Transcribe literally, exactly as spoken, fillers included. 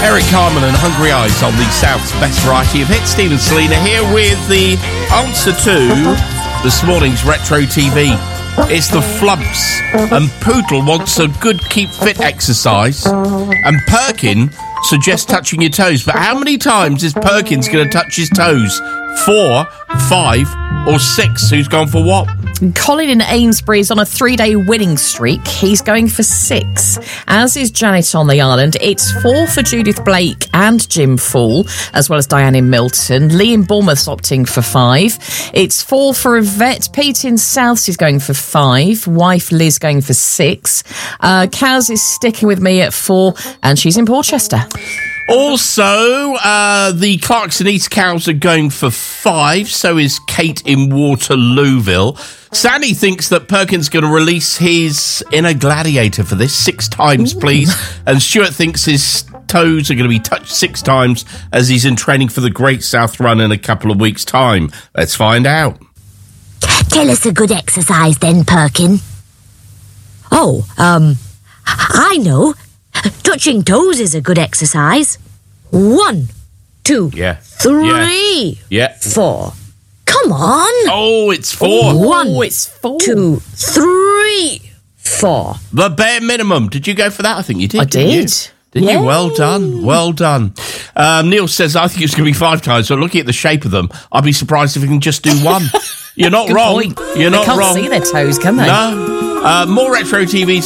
Eric Carmen and Hungry Eyes on the South's best variety of hits. Steve and Selena here with the answer to this morning's Retro T V. It's the Flumps, and Poodle wants a good keep fit exercise, and Perkin suggests touching your toes. But how many times is Perkins going to touch his toes? Four, five, or six? Who's gone for what? Colin in Amesbury's on a three-day winning streak. He's going for six, as is Janet on the island. It's four for Judith Blake and Jim Fool, as well as Diane in Milton. Lee in Bournemouth's opting for five. It's four for Yvette. Pete in South is going for five. Wife Liz going for six. Uh, Kaz is sticking with me at four, and she's in Portchester. Also, uh, the Clarkson East Cows are going for five, so is Kate in Waterlooville. Sandy thinks that Perkins going to release his inner gladiator for this six times, please. And Stuart thinks his toes are going to be touched six times as he's in training for the Great South Run in a couple of weeks' time. Let's find out. Tell us a good exercise then, Perkin. Oh, um, I know. Touching toes is a good exercise. One, two, yeah. three, yeah. four. Come on. Oh, it's four. One, oh, it's four. two, three, four. The bare minimum. Did you go for that? I think you did. I didn't did. You? Did Yay. you? Well done. Well done. Um, Neil says, I think it's going to be five times. So looking at the shape of them, I'd be surprised if we can just do one. You're not Good wrong. point. You're they not can't wrong. see their toes, can they? No. Uh, more Retro T V